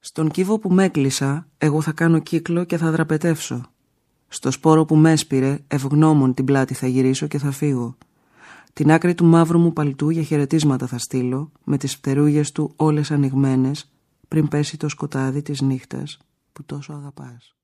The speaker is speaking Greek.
Στον κύβο που μ' έκλεισα, εγώ θα κάνω κύκλο και θα δραπετεύσω. Στο σπόρο που μ' έσπηρε, ευγνώμων την πλάτη θα γυρίσω και θα φύγω. Την άκρη του μαύρου μου παλτού για χαιρετίσματα θα στείλω, με τις φτερούγες του όλες ανοιγμένες, πριν πέσει το σκοτάδι της νύχτας που τόσο αγαπάς.